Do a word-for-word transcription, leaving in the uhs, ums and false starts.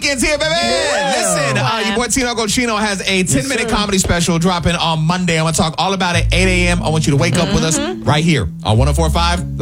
weekend's here, baby. Yeah. Listen, uh, your boy Tino Cochino has a ten-minute sir. comedy special dropping on Monday. I'm going to talk all about it, eight a.m. I want you to wake up with us right here on one oh four point five